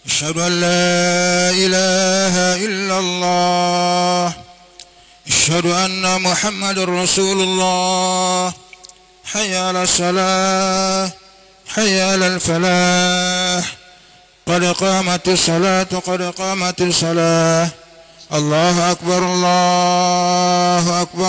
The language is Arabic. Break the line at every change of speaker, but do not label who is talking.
أشهد أن لا إله إلا الله. أشهد أن محمد رسول الله. حي على الصلاة، حي على الفلاح، قد قامت الصلاة، قد قامت الصلاة. الله أكبر، الله أكبر.